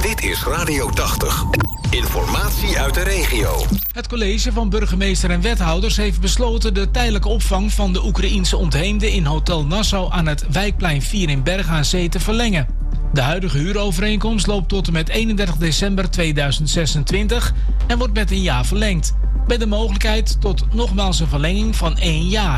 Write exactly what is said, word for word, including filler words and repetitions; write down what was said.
Dit is Radio tachtig. Informatie uit de regio. Het college van burgemeester en wethouders heeft besloten de tijdelijke opvang van de Oekraïense ontheemden in Hotel Nassau aan het Wijkplein vier in Bergen aan Zee te verlengen. De huidige huurovereenkomst loopt tot en met eenendertig december tweeduizend zesentwintig en wordt met een jaar verlengd. Met de mogelijkheid tot nogmaals een verlenging van één jaar.